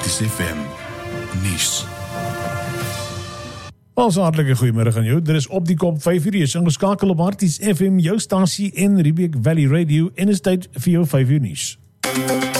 Harties FM nuus. Ons hartlike goeiemiddag aan jou. Dit is op die kop 5:00. Jy is ingeskakel op Harties FM, jou stasie en Riebeek Valley Radio en is tyd vir jou 5:00 nuus.